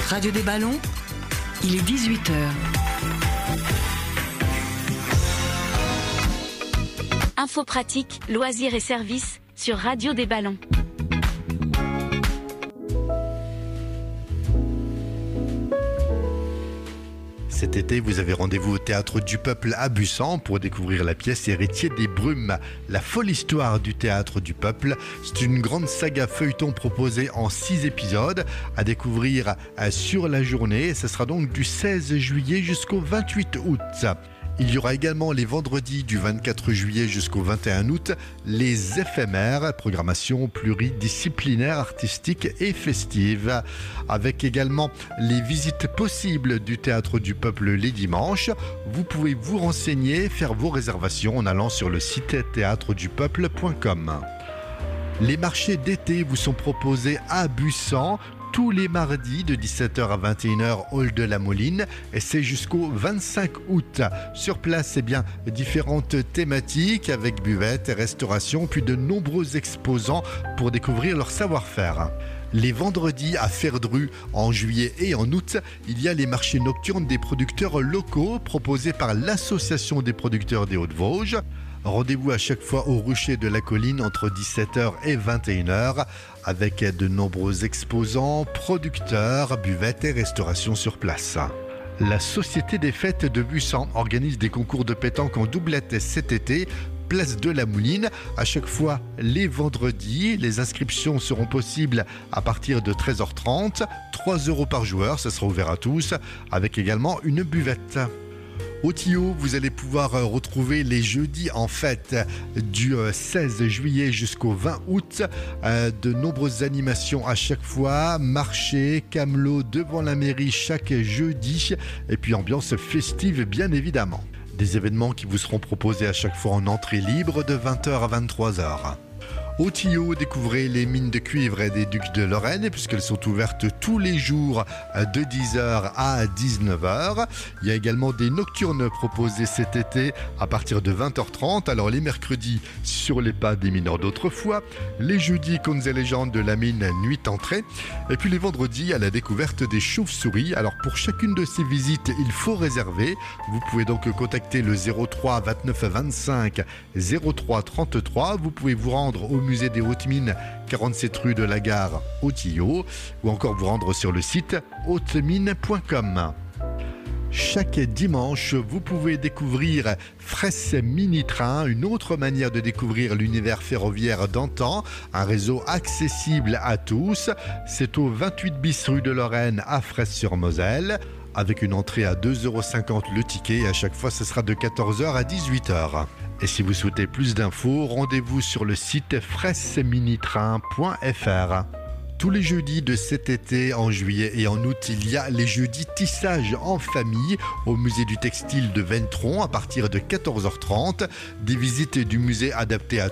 Radio des Ballons, il est 18h. Info pratique, loisirs et services sur Radio des Ballons. Cet été, vous avez rendez-vous au Théâtre du Peuple à Busan pour découvrir la pièce Héritier des Brumes. La folle histoire du Théâtre du Peuple, c'est une grande saga feuilleton proposée en 6 épisodes à découvrir sur la journée. Ce sera donc du 16 juillet jusqu'au 28 août. Il y aura également les vendredis du 24 juillet jusqu'au 21 août, les éphémères, programmation pluridisciplinaire, artistique et festive, avec également les visites possibles du Théâtre du Peuple les dimanches. Vous pouvez vous renseigner, faire vos réservations en allant sur le site théâtredupeuple.com. Les marchés d'été vous sont proposés à Busan tous les mardis de 17h à 21h, hall de la Moline, et c'est jusqu'au 25 août. Sur place, différentes thématiques avec buvettes et restauration, puis de nombreux exposants pour découvrir leur savoir-faire. Les vendredis à Ferdru, en juillet et en août, il y a les marchés nocturnes des producteurs locaux proposés par l'Association des producteurs des Hauts-de-Vosges. Rendez-vous à chaque fois au Rucher de la Colline entre 17h et 21h avec de nombreux exposants, producteurs, buvettes et restauration sur place. La Société des Fêtes de Busan organise des concours de pétanque en doublette cet été. Place de la Mouline, à chaque fois les vendredis. Les inscriptions seront possibles à partir de 13h30. 3 € par joueur, ça sera ouvert à tous, avec également une buvette. Au Tio, vous allez pouvoir retrouver les jeudis en fête du 16 juillet jusqu'au 20 août. De nombreuses animations à chaque fois, marché, camelot devant la mairie chaque jeudi et puis ambiance festive bien évidemment. Des événements qui vous seront proposés à chaque fois en entrée libre de 20h à 23h. Au Tio, découvrez les mines de cuivre et des Ducs de Lorraine puisqu'elles sont ouvertes tous les jours de 10h à 19h. Il y a également des nocturnes proposées cet été à partir de 20h30. Alors les mercredis sur les pas des mineurs d'autrefois, les jeudis contes et légendes de la mine Nuit entrée et puis les vendredis à la découverte des chauves-souris. Alors pour chacune de ces visites, il faut réserver. Vous pouvez donc contacter le 03 29 25 03 33. Vous pouvez vous rendre au musée des Hautes Mines, 47 rue de la Gare au Tillot, ou encore vous rendre sur le site hautemines.com. Chaque dimanche, vous pouvez découvrir Fresse Mini Train, une autre manière de découvrir l'univers ferroviaire d'antan, un réseau accessible à tous. C'est au 28 bis rue de Lorraine à Fresse-sur-Moselle, avec une entrée à 2,50 € le ticket, et à chaque fois ce sera de 14h à 18h. Et si vous souhaitez plus d'infos, rendez-vous sur le site fresseminitrain.fr. Tous les jeudis de cet été, en juillet et en août, il y a les jeudis tissage en famille au musée du textile de Ventron à partir de 14h30. Des visites du musée adaptées à